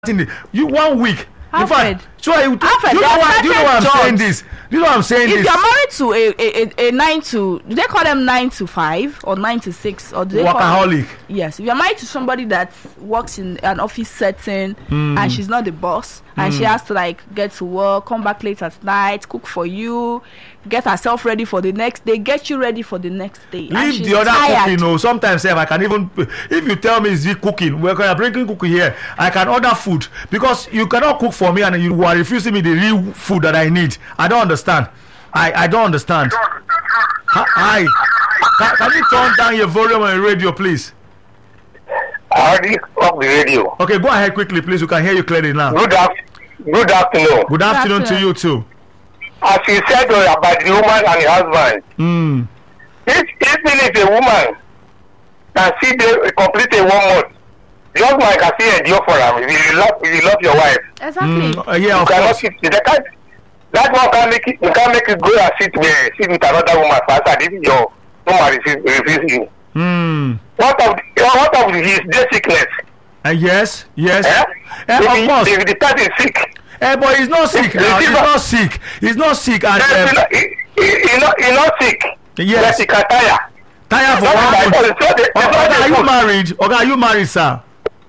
You 1 week. In fact, so you know why I'm saying this? You know what I'm saying? If you're married to a 9 to, do they call them 9 to 5 or 9 to 6 or do they workaholic? Yes. If you're married to somebody that works in an office setting and she's not the boss and she has to like get to work, come back late at night, cook for you, get herself ready for the next day, get you ready for the next day. Leave the other cooking. No, sometimes I can even, if you tell me it's cooking, we're bringing cooking here, I can order food because you cannot cook for me and you are refusing me the real food that I need. I don't understand. I don't understand. Hi. Can you turn down your volume on the radio, please? I already off the radio. Okay, go ahead quickly, please. We can hear you clearly now. Good afternoon. Good afternoon to you too. As you said about the woman and the husband, if a woman can see the complete a 1 month, the husband can see endure for him. If you love your wife, exactly. Yeah, of course. That one can make it. You can't make it go and sit with another woman faster if your woman refuses you. What of his day sickness? Yes. Of course. If the person is sick. But he's not sick now. He's not sick. And he's not sick. Yes. But he can tire. Tire for 1 month. Are you married? Okay, are you married, sir?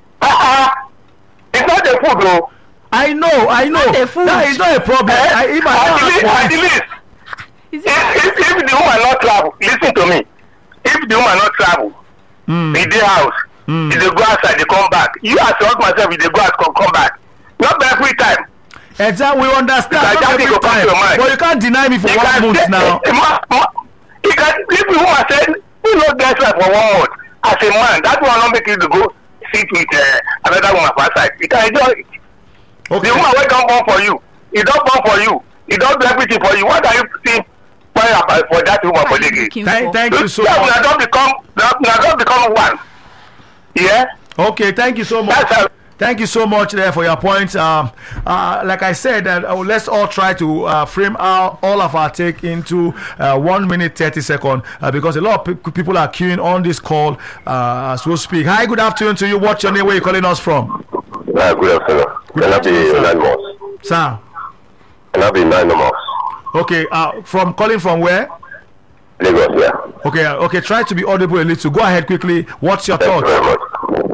It's not the food, though. I know. That is not a problem. At least, if the woman not travel, listen to me. If the woman not travel, in the house, if they go outside, they come back. You as your husband myself, if they go out, come back. Not every time. Exactly, we understand. Not every time. But you can't deny me for 1 month now. If the woman said, you not get right for 1 month, as a man, that will not make you to go sit with another woman outside. You can enjoy it. Okay. The woman will don't born for you. He don't born for you. He don't do everything for you. What are you saying for that woman for the game? Thank you so much. Now don't become one. Yeah. Okay. Thank you so much. Thank you so much there for your points. Like I said, let's all try to frame all of our take into 1 minute 30 seconds because a lot of people are queuing on this call as we speak. Hi, good afternoon to you. What's your name? Where are you calling us from? Good afternoon. Can I be anonymous? Sir? Can I be anonymous? Okay. Calling from where? Lagos, yeah. Okay. Try to be audible a little. Go ahead quickly. What's your thoughts? Thank you very much.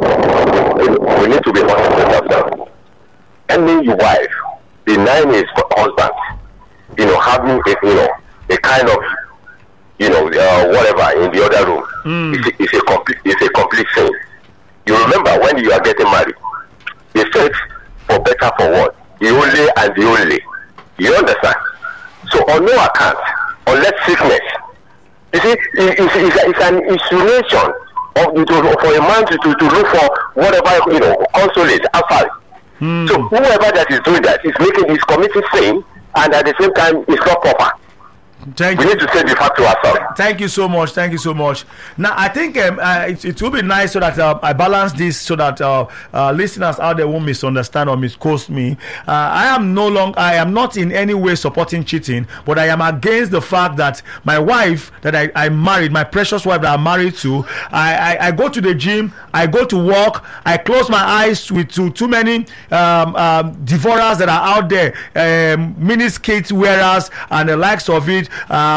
We need to be honest with ourselves. Any wife, the 9 is for husband. Having a kind of, whatever in the other room. It's a complete thing. You remember when you are getting married, they said for better for what? The only and the only. You understand? So on no account, unless sickness. You see, it's an insinuation for a man to look for whatever consolate outside. So whoever that is doing that is committing sin, and at the same time it's not proper. We need to say the fact to ourselves. Thank you so much. Now, I think it will be nice so that I balance this so that listeners out there won't misunderstand or misquote me. I am not in any way supporting cheating, but I am against the fact that my wife that I married, my precious wife that I'm married to, I go to the gym, I go to work, I close my eyes with too many devourers that are out there, miniskirt wearers and the likes of it.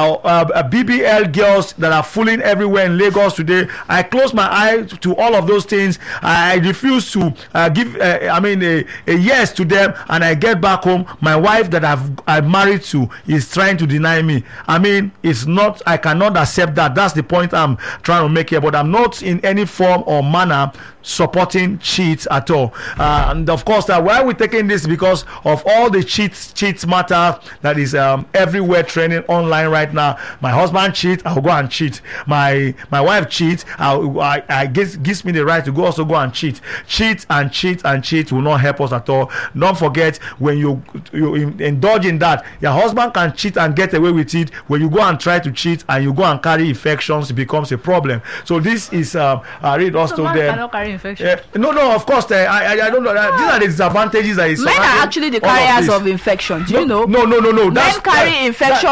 BBL girls that are fooling everywhere in Lagos today. I close my eye to all of those things. I refuse to give a yes to them, and I get back home. My wife that I'm married to is trying to deny me. It's not. I cannot accept that. That's the point I'm trying to make here. But I'm not in any form or manner supporting cheats at all. And of course, why we're taking this because of all the cheats matter that is everywhere trending online right now. My husband cheats, I'll go and cheat. My wife cheats, I gives me the right to also go and cheat. Cheat will not help us at all. Don't forget, when you indulge in that, your husband can cheat and get away with it. When you go and try to cheat and you go and carry infections, it becomes a problem. So this is I read also there. Infection. No, of course. I don't know. These are the disadvantages. Men are actually the carriers of infection. Do you know? No. Men carry infection in a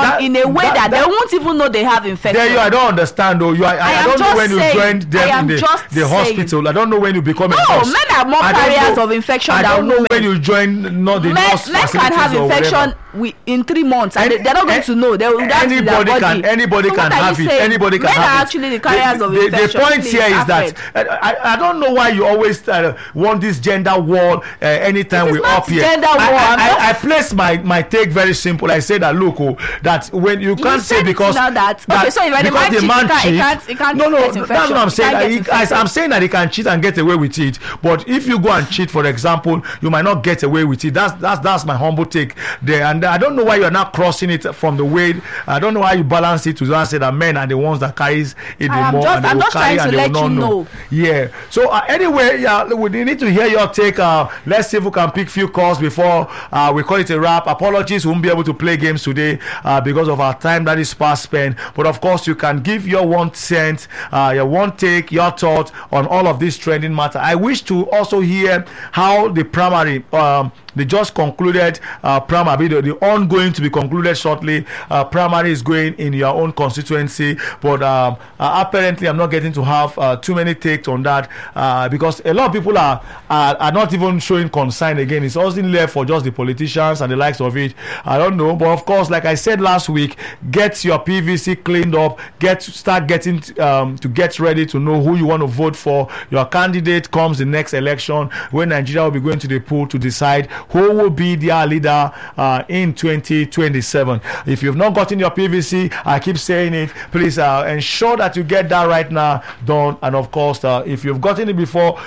way that they won't even know they have infection. There you, I don't understand though. I don't know when you joined them in the hospital. I don't know when you become a nurse. No, men are more carriers of infection than women. I don't know when you join not the nurse facilities. Men can have infection in 3 months, and they're not going to know. They will anybody can have it. Anybody can have it. Men are actually the carriers of infection. The point here is that I don't know why you always want this gender war anytime we're up here. I place my take very simple. I say that look, that when you can't say because okay, so if the man cheats, he can't no, that's what I'm saying. I'm saying that he can cheat and get away with it. But if you go and cheat, for example, you might not get away with it. That's my humble take there. And I don't know why you're not crossing it from the way. I don't know how you balance it to say that men are the ones that carries it the more. I'm just trying to let you know. Yeah. So anyway, we need to hear your take. Let's see if we can pick few calls before we call it a wrap. Apologies, we won't be able to play games today because of our time that is fast spent. But of course, you can give your 1 cent, your one take, your thought on all of this trending matter. I wish to also hear how the primary they just concluded primary, the ongoing to be concluded shortly. Primary is going in your own constituency, but apparently I'm not getting to have too many takes on that because a lot of people are not even showing concern again. It's also left for just the politicians and the likes of it. I don't know, but of course, like I said last week, get your PVC cleaned up, start getting to get ready to know who you want to vote for. Your candidate comes the next election when Nigeria will be going to the poll to decide who will be their leader in 2027. If you've not gotten your PVC, I keep saying it, please ensure that you get that right now done. And of course, if you've gotten it before,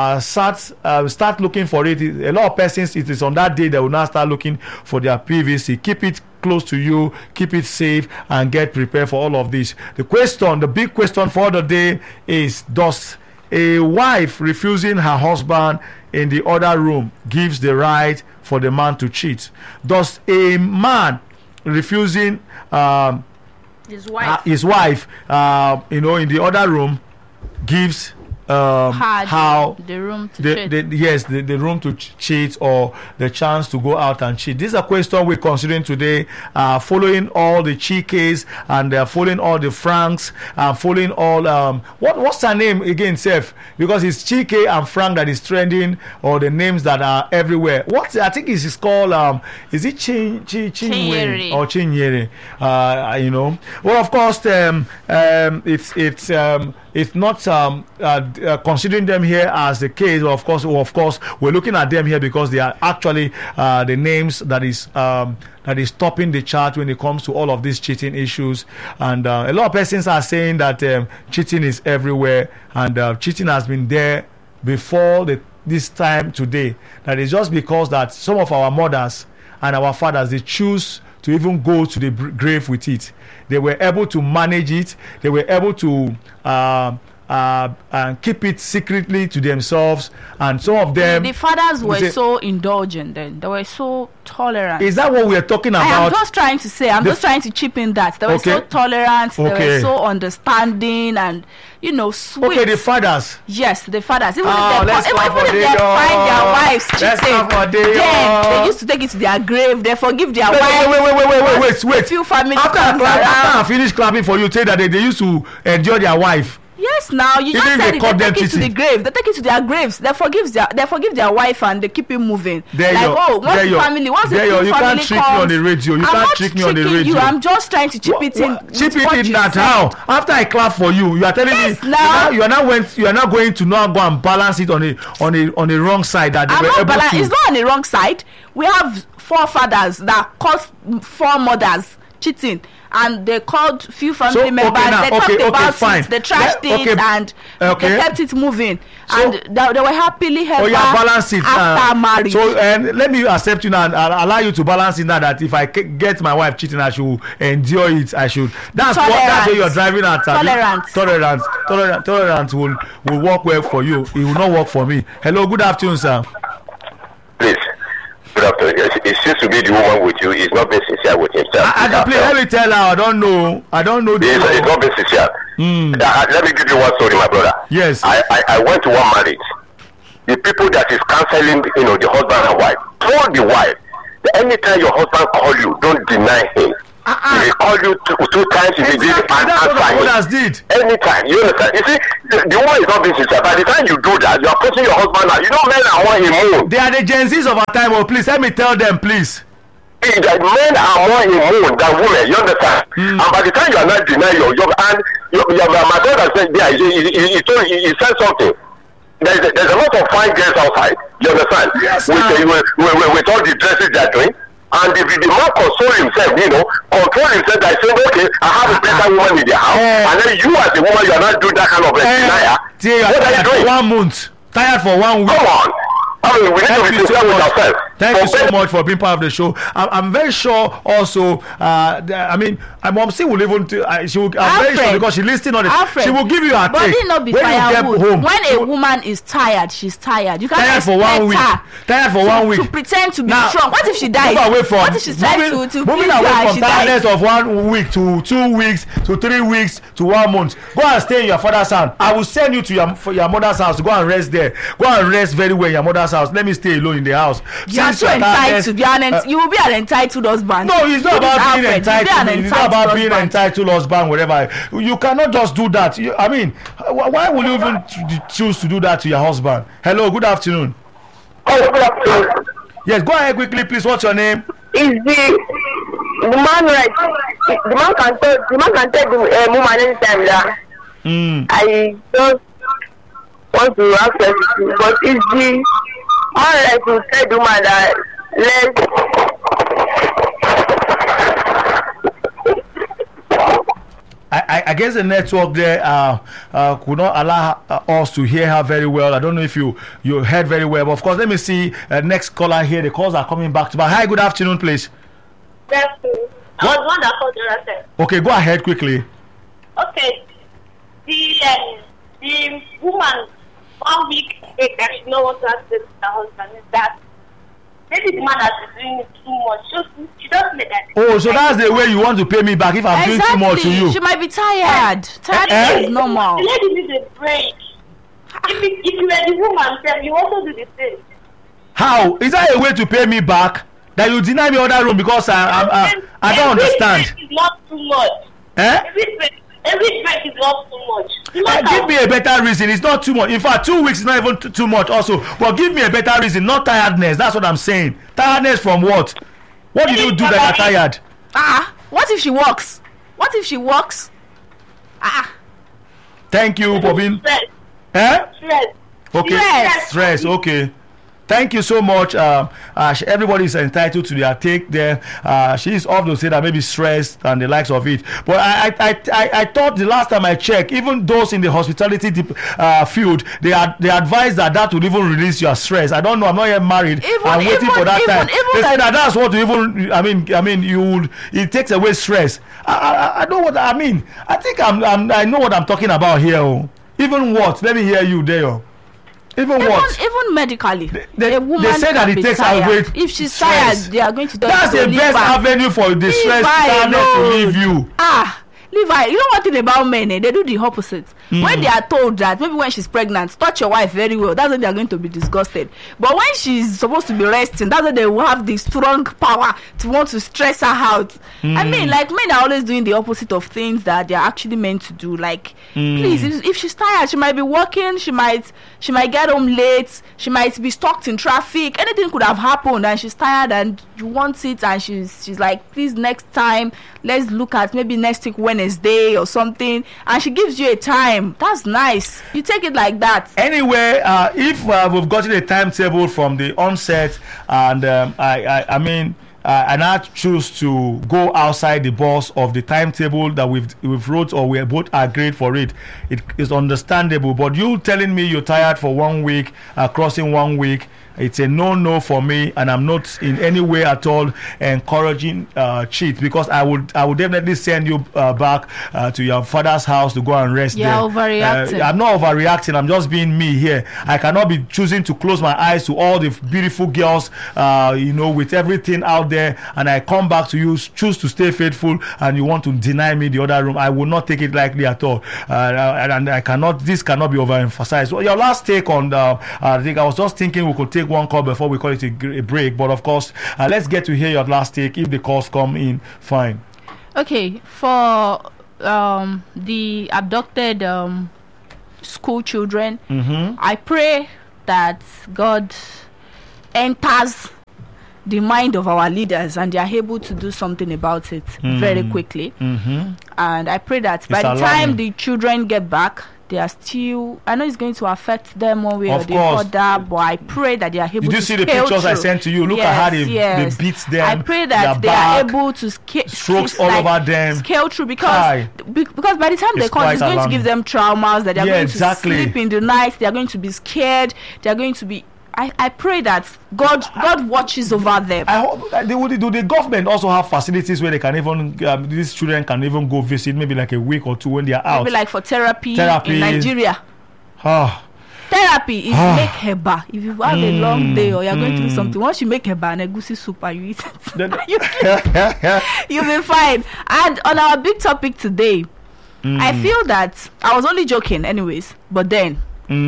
start looking for it. A lot of persons, it is on that day they will now start looking for their PVC. Keep it close to you, keep it safe, and get prepared for all of this. The big question for the day is, does a wife refusing her husband in the other room gives the right for the man to cheat? Does a man refusing his wife in the other room gives how the room to cheat? The room to cheat or the chance to go out and cheat? This is a question we're considering today, following all the Chikes and following all the Franks, following all what's her name again, Seth? Because it's Chike and Frank that is trending, or the names that are everywhere. What I think is called is it Chinyere or Chinyere? Well, of course, it's not considering them here as the case. Of course, we're looking at them here because they are actually the names that is topping the chart when it comes to all of these cheating issues. And a lot of persons are saying that cheating is everywhere, and cheating has been there before this time today. That is just because that some of our mothers and our fathers, they choose to even go to the grave with it. They were able to manage it. They were able to and keep it secretly to themselves, and some of them, the fathers were so indulgent then. They were so tolerant. Is that what we are talking about? I'm just trying to say, just trying to chip in that they were so tolerant, they were so understanding, and sweet. Okay, the fathers. Yes, the fathers. Even if they find their wives cheating, they used to take it to their grave. They forgive their wives. Wait. Few family after I finish clapping for you, say that they used to endure their wife. Yes, now you just said it. They take it to the grave. They take it to their graves. They forgive their wife and they keep it moving. Once the family comes, you can't trick me on the radio. You can't trick me on the radio. I'm just trying to chip it in. Chip it in that how? After I clap for you, you are telling me you are not going to now go and balance it on the wrong side that they were able to. It's not on the wrong side. We have forefathers that caused 4 mothers cheating, and they called few family members. They talked about it, they trashed it, and they kept it moving, and they were happily ever balance it after marriage. So let me accept you now and allow you to balance it now, that if I get my wife cheating, I should endure it. I should. That's what you're driving at. Tolerance will work well for you. It will not work for me. Hello, good afternoon, sir. Please. Good afternoon. It seems to be the woman with you is not being sincere with himself. Let me tell her. I don't know. It's not being sincere. Let me give you one story, my brother. Yes. I went to one marriage. The people that is counseling, the husband and wife, told the wife that anytime your husband call you, don't deny him. They call you two times in a day and That's what answer others did. anytime. You understand? You see, the woman is not being sincere. By the time you do that, you are putting your husband out. You know, men are more immune. They are the Gen Zs of our time. Oh, please let me tell them, please. That men are more immune than women. You understand? And by the time you are not denying your job, and my brother said, yeah, he said something. There's a lot of fine girls outside. You understand? Yes, with all the dresses they are doing. And if the man console himself, control himself by saying, okay, I have a better woman in the house, and then you as a woman, you are not doing that kind of denial. What are you doing? 1 month. Tired for 1 week. Come on. I mean, we need to be sincere with ourselves. Thank you so much for being part of the show. I'm very sure also, my mom still will even, I'm very sure because she's listening on it. She will give you her take. But it not be firewood. When a woman is tired, she's tired. You can't tired for 1 week. Tired for 1 week. To pretend to be strong. What if she dies? What if she's trying to moving away from tiredness of 1 week to 2 weeks to 3 weeks to 1 month. Go and stay in your father's house. I will send you to your mother's house to go and rest there. Go and rest very well in your mother's house. Let me stay alone in the house. You are so entitled. You will be an entitled husband. No, it's not about being entitled. It's not about being entitled husband, whatever. You cannot just do that. Why will you even choose to do that to your husband? Hello, good afternoon. Oh, good afternoon. Yes, go ahead quickly, please. What's your name? Is the man right? The man can tell the woman anytime that I just want to ask her, but is the alright to tell the woman that I guess the network there could not allow us to hear her very well. I don't know if you heard very well, but of course, let me see next caller here. The calls are coming back to back. Hi, good afternoon, please. Good afternoon. I was one that called the other time. Okay, go ahead quickly. Okay. The woman 1 week that she no want to have sex with her husband is that maybe the man has been doing it too much. She doesn't make that. Oh, so that's the way you want to pay me back if I'm doing too much to you. She might be tired. Tired is normal. The lady needs a break. If you were the woman, you also do the same. How? Is that a way to pay me back? That you deny me other room because I don't understand. Every break is not too much. Every break is not too much. Give me a better reason. It's not too much. In fact, 2 weeks is not even too much also. But give me a better reason, not tiredness. That's what I'm saying. Tiredness from what? What did you do that you're tired? What if she walks? What if she walks? Thank you for being... Stress. Okay. Stress. Okay. Thank you so much. Everybody is entitled to their take there. She is off to say that maybe stressed and the likes of it. But I thought the last time I checked, even those in the hospitality field, they advise that would even release your stress. I don't know. I'm not yet married. I'm waiting for that time. They say that's what to even. I mean, it takes away stress. I know what I mean. I think I know what I'm talking about here. Even what? Let me hear you there. Even medically, they say that it takes away. If she's tired, they are going to tell that's the best avenue for the stress to leave you. Leave her. You know one thing about men, they do the opposite. When they are told that, maybe when she's pregnant, touch your wife very well, that's when they are going to be disgusted. But when she's supposed to be resting, that's when they will have the strong power to want to stress her out. I mean, like, men are always doing the opposite of things that they are actually meant to do. Like, please, if she's tired, she might be working, she might get home late, she might be stuck in traffic, anything could have happened, and she's tired and you want it, and she's like, please, next time let's look at maybe next week Wednesday or something, and she gives you a time. That's nice. You take it like that. Anyway, if we've gotten a timetable from the onset, and and I choose to go outside the box of the timetable that we've wrote, or we both agreed for it, it is understandable. But you telling me you're tired for 1 week, crossing 1 week, it's a no for me, and I'm not in any way at all encouraging cheat, because I would definitely send you back to your father's house to go and rest there. Overreacting. I'm not overreacting. I'm just being me here. I cannot be choosing to close my eyes to all the beautiful girls, with everything out there, and I come back to you, choose to stay faithful, and you want to deny me the other room. I will not take it lightly at all, and I cannot. This cannot be overemphasized. Well, your last take on I think I was just thinking we could take one call before we call it a break, but of course let's get to hear your last take. If the calls come in, fine. Okay, for the abducted school children, I pray that God enters the mind of our leaders and they are able to do something about it very quickly. And I pray that by the time the children get back, they are still, I know it's going to affect them one way or the other, but I pray that they are able to. Did you see the pictures I sent to you? Look at how they beat them. I pray that they are able to strokes all over them, scale through, because by the time they come, it's going to give them traumas, that they are going to sleep in the night, they are going to be scared, they are going to be. I pray that God watches over them. I hope do the government also have facilities where they can even these children can even go visit, maybe like a week or two when they are out. Maybe like for therapy in Nigeria. Therapy is make heba. If you have a long day or you're going through something, once you make heba and egusi soup and you eat it, you'll be fine. And on our big topic today, I feel that I was only joking anyways, but then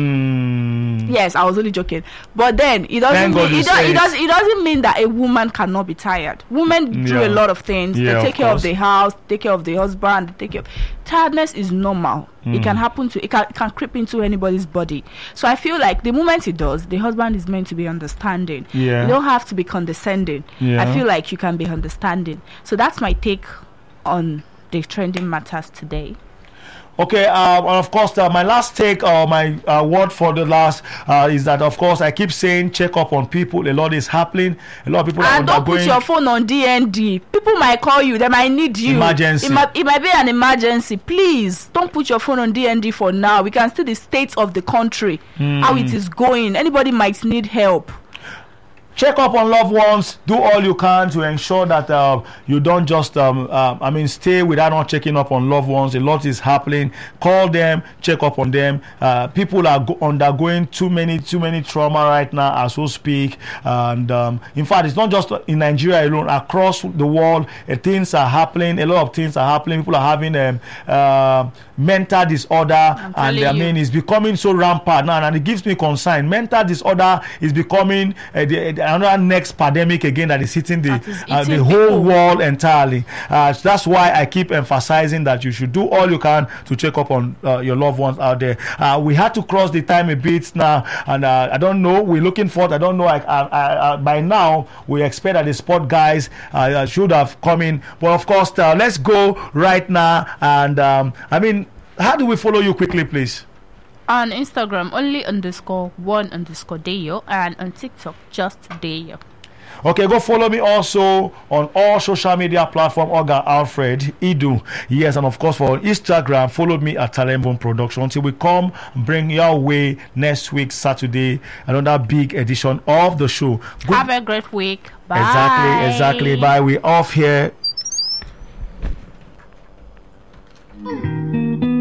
yes, I was only joking, but then it doesn't mean that a woman cannot be tired. Women do a lot of things. They take care of the house, take care of the husband, they take care. Tiredness is normal. It can happen to it can creep into anybody's body. So I feel like the moment it does, the husband is meant to be understanding. You don't have to be condescending. I feel like you can be understanding. So that's my take on the trending matters today. Okay, of course, my last take or my word for the last is that, of course, I keep saying check up on people. A lot is happening. A lot of people are undergoing. And don't put your phone on DND. People might call you. They might need you. Emergency. It might be an emergency. Please don't put your phone on DND for now. We can see the state of the country, how it is going. Anybody might need help. Check up on loved ones. Do all you can to ensure that you don't just stay without not checking up on loved ones. A lot is happening. Call them, check up on them. People are undergoing too many trauma right now as we speak. And in fact, it's not just in Nigeria alone. Across the world, things are happening. A lot of things are happening. People are having mental disorder, and it's becoming so rampant now, and it gives me concern. Mental disorder is becoming another next pandemic again that is hitting the whole world entirely. So that's why I keep emphasizing that you should do all you can to check up on your loved ones out there. We had to cross the time a bit now, and I don't know. We're looking forward. I don't know. By now, we expect that the sport guys should have come in. But of course, let's go right now. And how do we follow you quickly, please? On Instagram, only _1_Dayo, and on TikTok, just Dayo. Okay, go follow me also on all social media platforms, Oga Alfred Idu. Yes, and of course for Instagram, follow me at Talembon Production. Until we come bring your way next week, Saturday, another big edition of the show. Have a great week. Bye. Exactly. Bye. We off here.